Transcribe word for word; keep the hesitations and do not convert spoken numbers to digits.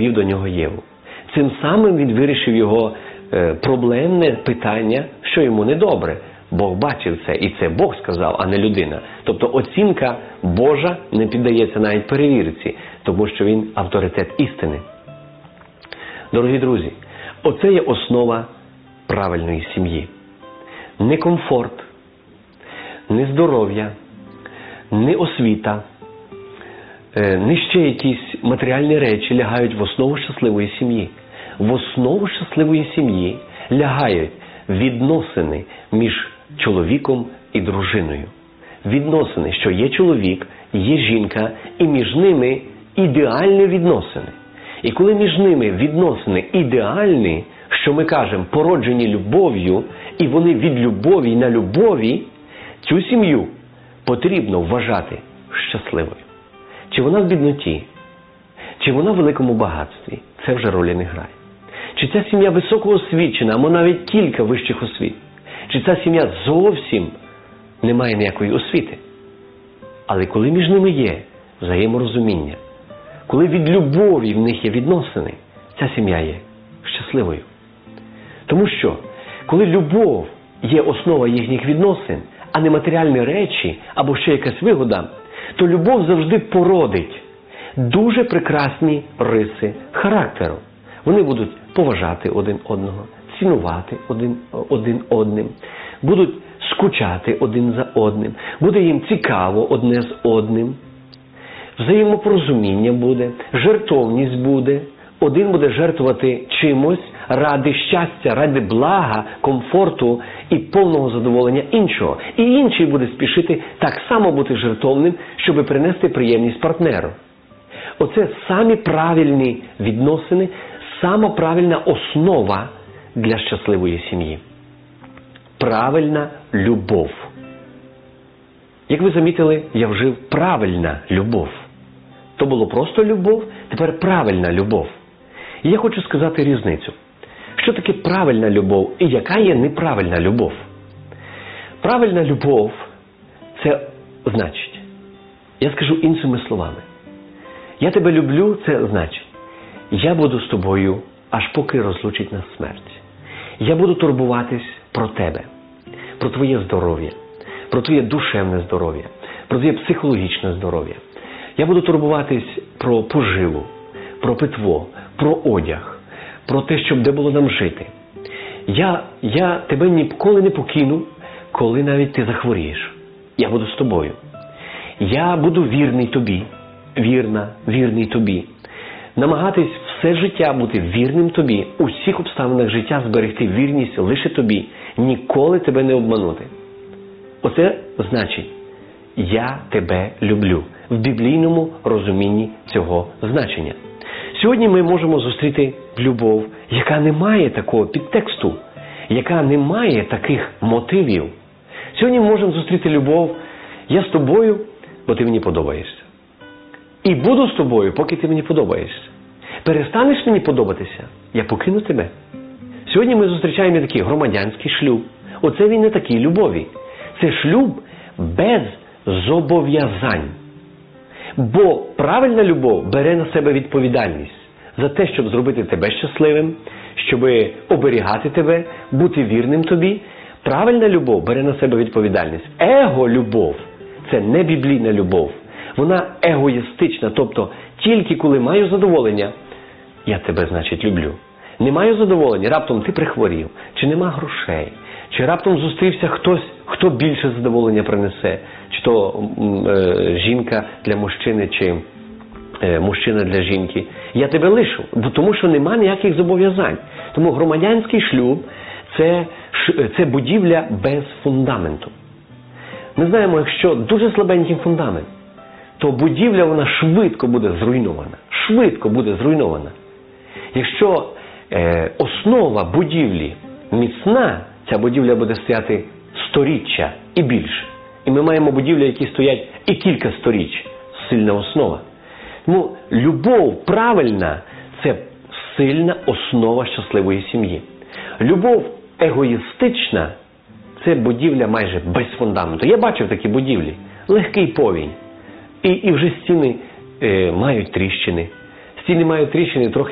привів до нього Єву. Цим самим він вирішив його е, проблемне питання, що йому недобре. Бог бачив це, і це Бог сказав, а не людина. Тобто оцінка Божа не піддається навіть перевірці, тому що він авторитет істини. Дорогі друзі, оце є основа правильної сім'ї. Не комфорт, не здоров'я, не освіта, не ще якісь матеріальні речі лягають в основу щасливої сім'ї. В основу щасливої сім'ї лягають відносини між чоловіком і дружиною. Відносини, що є чоловік, є жінка, і між ними ідеальні відносини. І коли між ними відносини ідеальні, що ми кажемо, породжені любов'ю, і вони від любові на любові, цю сім'ю потрібно вважати щасливою. Чи вона в бідноті, чи вона в великому багатстві, це вже ролі не грає. Чи ця сім'я високоосвічена, або навіть кілька вищих освіт. Чи ця сім'я зовсім не має ніякої освіти. Але коли між ними є взаєморозуміння, коли від любові в них є відносини, ця сім'я є щасливою. Тому що, коли любов є основа їхніх відносин, а не матеріальні речі, або ще якась вигода, то любов завжди породить дуже прекрасні риси характеру. Вони будуть поважати один одного, цінувати один, один одним, будуть скучати один за одним, буде їм цікаво одне з одним, взаємопорозуміння буде, жертовність буде, один буде жертвувати чимось ради щастя, ради блага, комфорту і повного задоволення іншого. І інший буде спішити так само бути жертовним, щоб принести приємність партнеру. Оце самі правильні відносини, сама правильна основа для щасливої сім'ї. Правильна любов. Як ви замітили, я вжив правильна любов. То було просто любов, тепер правильна любов. І я хочу сказати різницю. Що таке правильна любов і яка є неправильна любов? Правильна любов – це значить, я скажу іншими словами. Я тебе люблю – це значить, я буду з тобою, аж поки розлучить нас смерть. Я буду турбуватись про тебе, про твоє здоров'я, про твоє душевне здоров'я, про твоє психологічне здоров'я. Я буду турбуватись про поживу, про питво, про одяг, про те, щоб де було нам жити. Я, я тебе ніколи не покину, коли навіть ти захворієш. Я буду з тобою. Я буду вірний тобі, вірна, вірний тобі. Намагатись все життя бути вірним тобі, у всіх обставинах життя зберегти вірність лише тобі, ніколи тебе не обманути. Оце значить, я тебе люблю. В біблійному розумінні цього значення. Сьогодні ми можемо зустріти любов, яка не має такого підтексту, яка не має таких мотивів. Сьогодні ми можемо зустріти любов, я з тобою, бо ти мені подобаєшся. І буду з тобою, поки ти мені подобаєшся. Перестанеш мені подобатися, я покину тебе. Сьогодні ми зустрічаємо такий громадянський шлюб. Оце він не такий любові. Це шлюб без зобов'язань. Бо правильна любов бере на себе відповідальність за те, щоб зробити тебе щасливим, щоб оберігати тебе, бути вірним тобі. Правильна любов бере на себе відповідальність. Его-любов – це не біблійна любов. Вона егоїстична, тобто тільки коли маю задоволення, я тебе, значить, люблю. Не маю задоволення, раптом ти прихворів, чи нема грошей, чи раптом зустрівся хтось, хто більше задоволення принесе, чи то е, жінка для мужчини, чи е, мужчина для жінки. Я тебе лишу, бо тому що нема ніяких зобов'язань. Тому громадянський шлюб – це, це будівля без фундаменту. Ми знаємо, якщо дуже слабенький фундамент, то будівля вона швидко буде зруйнована. Швидко буде зруйнована. Якщо е, основа будівлі міцна, ця будівля буде стояти сторіччя і більше. І ми маємо будівлі, які стоять і кілька сторіч. Сильна основа. Тому любов правильна – це сильна основа щасливої сім'ї. Любов егоїстична – це будівля майже без фундаменту. Я бачив такі будівлі. Легкий повінь. І, і вже стіни е, мають тріщини. Стіни мають тріщини трохи